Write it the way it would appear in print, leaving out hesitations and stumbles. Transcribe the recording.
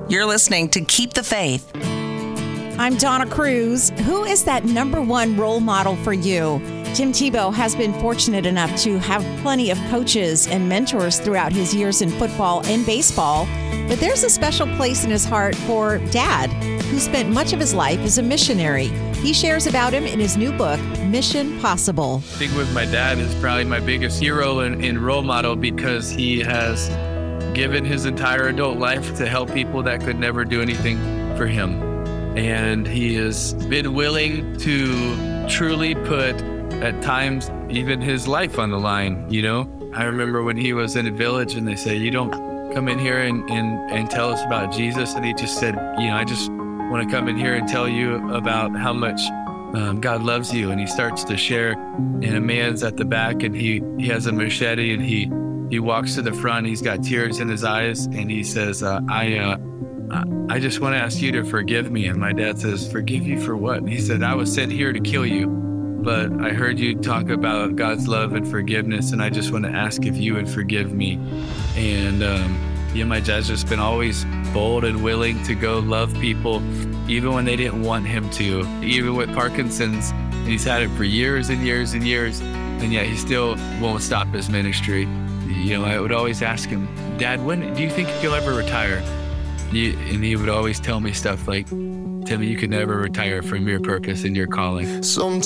You're listening to Keep the Faith. I'm Donna Cruz. Who is that number one role model for you? Tim Tebow has been fortunate enough to have plenty of coaches and mentors throughout his years in football and baseball, but there's a special place in his heart for Dad, who spent much of his life as a missionary. He shares about him in his new book, Mission Possible. I think with my dad is probably my biggest hero and role model because he has given his entire adult life to help people that could never do anything for him. And he has been willing to truly put, at times, even his life on the line, you know? I remember when he was in a village and they say, you don't come in here and tell us about Jesus. And he just said, you know, I just want to come in here and tell you about how much God loves you. And he starts to share, and a man's at the back and he has a machete and he walks to the front. He's got tears in his eyes and he says, I just want to ask you to forgive me. And my dad says, forgive you for what? And he said, I was sent here to kill you, but I heard you talk about God's love and forgiveness, and I just want to ask if you would forgive me. And my dad's just been always bold and willing to go love people, even when they didn't want him to. Even with Parkinson's, and he's had it for years and years and years, and yet he still won't stop his ministry. You know, I would always ask him, Dad, when do you think you'll ever retire? And he would always tell me stuff like, Timmy, you could never retire from your purpose and your calling. Sometimes